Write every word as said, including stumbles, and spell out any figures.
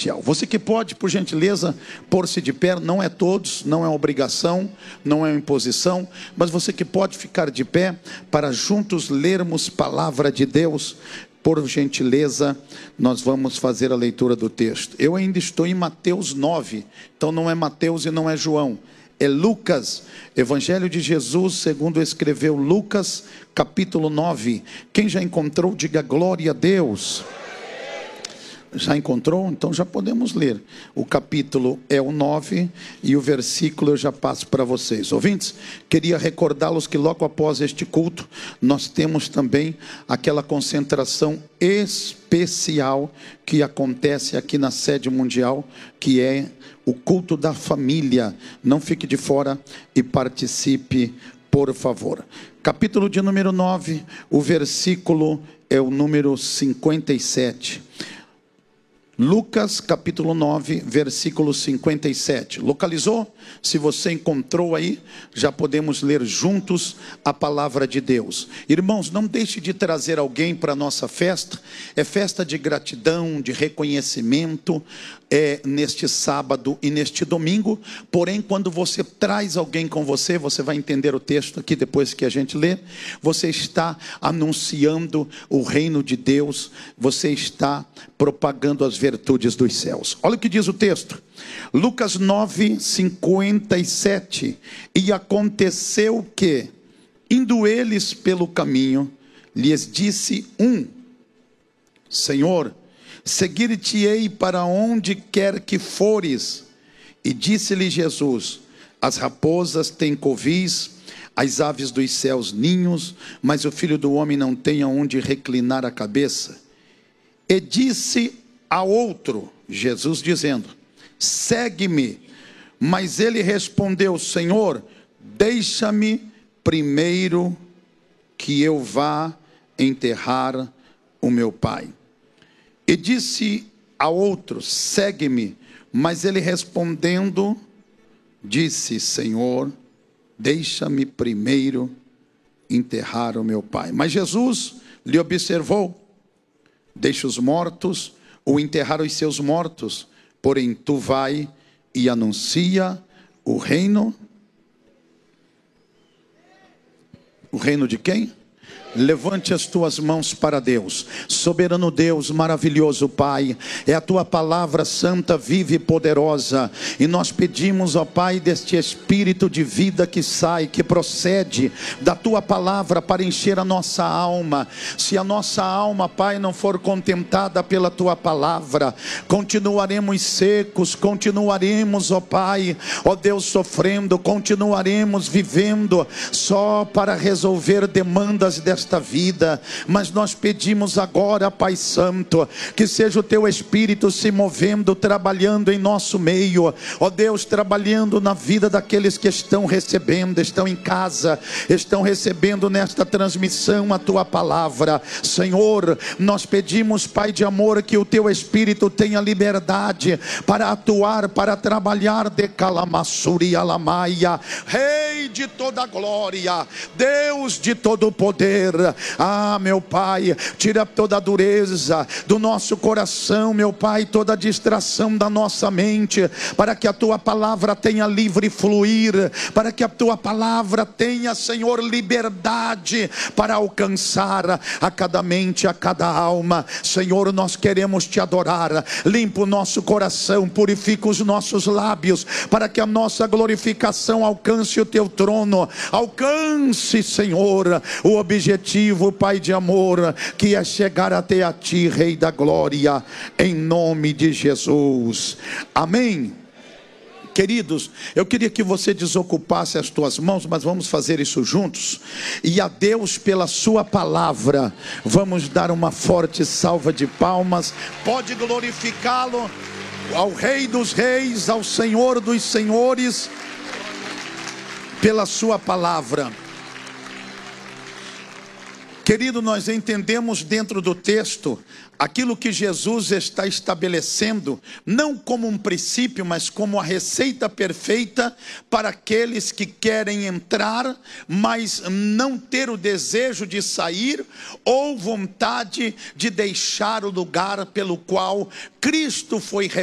celestial. Você que pode, por gentileza, pôr-se de pé, não é todos, não é obrigação, não é imposição, mas você que pode ficar de pé, para juntos lermos palavra de Deus. Por gentileza, nós vamos fazer a leitura do texto. Eu ainda estou em Mateus nove, então não é Mateus e não é João, é Lucas, Evangelho de Jesus, segundo escreveu Lucas, capítulo nove. Quem já encontrou, diga glória a Deus. Já encontrou? Então já podemos ler. O capítulo é o nove e o versículo eu já passo para vocês. Ouvintes, queria recordá-los que logo após este culto, nós temos também aquela concentração especial que acontece aqui na sede mundial, que é o culto da família. Não fique de fora e participe, por favor. Capítulo de número nove, o versículo é o número cinquenta e sete. Lucas capítulo nove, versículo cinquenta e sete. Localizou? Se você encontrou aí, já podemos ler juntos a palavra de Deus. Irmãos, não deixe de trazer alguém para a nossa festa. É festa de gratidão, de reconhecimento, é neste sábado e neste domingo. Porém, quando você traz alguém com você, você vai entender o texto aqui depois que a gente lê. Você está anunciando o reino de Deus, você está propagando as virtudes dos céus. Olha o que diz o texto. Lucas nove, cinquenta e sete. E aconteceu que, indo eles pelo caminho, lhes disse um: Senhor, seguir-te-ei para onde quer que fores. E disse-lhe Jesus: as raposas têm covis, as aves dos céus ninhos, mas o Filho do homem não tem aonde reclinar a cabeça. E disse a outro, Jesus dizendo: segue-me. Mas ele respondeu: Senhor, deixa-me primeiro que eu vá enterrar o meu pai. E disse a outro: segue-me. Mas ele respondendo, disse: Senhor, deixa-me primeiro enterrar o meu pai. Mas Jesus lhe observou: deixa os mortos ou enterrar os seus mortos, porém tu vai e anuncia o reino. O reino de quem? Levante as tuas mãos para Deus. Soberano Deus, maravilhoso Pai, é a tua palavra santa, viva e poderosa, e nós pedimos, ó Pai, deste espírito de vida que sai, que procede da tua palavra para encher a nossa alma. Se a nossa alma, Pai, não for contentada pela tua palavra, continuaremos secos, continuaremos, ó Pai, ó Deus, sofrendo, continuaremos vivendo só para resolver demandas desta esta vida. Mas nós pedimos agora, Pai Santo, que seja o teu Espírito se movendo, trabalhando em nosso meio, ó Deus, trabalhando na vida daqueles que estão recebendo, estão em casa, estão recebendo nesta transmissão a tua palavra. Senhor, nós pedimos, Pai de amor, que o teu Espírito tenha liberdade para atuar, para trabalhar. De calamassuri alamaia, Rei de toda glória, Deus de todo poder. Ah, meu Pai, tira toda a dureza do nosso coração, meu Pai, toda a distração da nossa mente, para que a tua palavra tenha livre fluir, para que a tua palavra tenha, Senhor, liberdade para alcançar a cada mente, a cada alma. Senhor, nós queremos te adorar. Limpa o nosso coração, purifica os nossos lábios, para que a nossa glorificação alcance o teu trono, alcance, Senhor, o objetivo, Pai de amor, que é chegar até a ti, Rei da glória, em nome de Jesus, amém. Queridos, eu queria que você desocupasse as tuas mãos, mas vamos fazer isso juntos. E a Deus pela sua palavra, vamos dar uma forte salva de palmas. Pode glorificá-lo, ao Rei dos reis, ao Senhor dos senhores, pela sua palavra. Querido, nós entendemos dentro do texto aquilo que Jesus está estabelecendo, não como um princípio, mas como a receita perfeita para aqueles que querem entrar, mas não ter o desejo de sair, ou vontade de deixar o lugar pelo qual Cristo foi